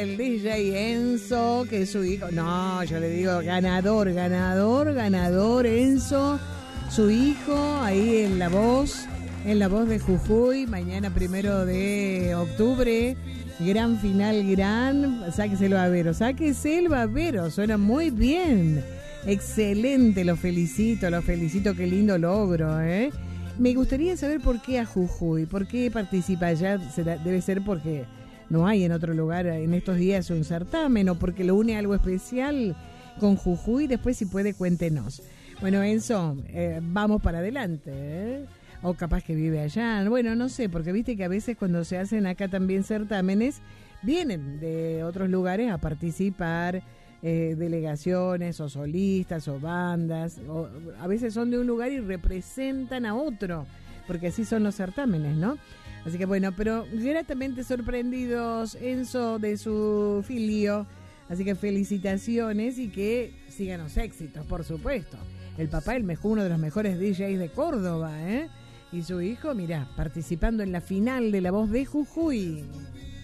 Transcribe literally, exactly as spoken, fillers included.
El D J Enzo, que es su hijo. No, yo le digo ganador, ganador, ganador Enzo, su hijo, ahí en La Voz, en La Voz de Jujuy, mañana primero de octubre, gran final, gran, sáquese el babero, sáquese el babero, suena muy bien, excelente, lo felicito, lo felicito, qué lindo logro, ¿eh? Me gustaría saber por qué a Jujuy, por qué participa allá, será, debe ser porque no hay en otro lugar en estos días un certamen o porque lo une algo especial con Jujuy. Después, si puede, cuéntenos. Bueno, Enzo, eh, vamos para adelante, ¿eh? O capaz que vive allá. Bueno, no sé, porque viste que a veces cuando se hacen acá también certámenes, vienen de otros lugares a participar, eh, delegaciones o solistas o bandas. O a veces son de un lugar y representan a otro, porque así son los certámenes, ¿no? Así que bueno, pero gratamente sorprendidos, Enzo, de su filio. Así que felicitaciones y que sigan los éxitos, por supuesto. El papá, el mejor, uno de los mejores D Js de Córdoba, ¿eh? Y su hijo, mirá, participando en la final de La Voz de Jujuy.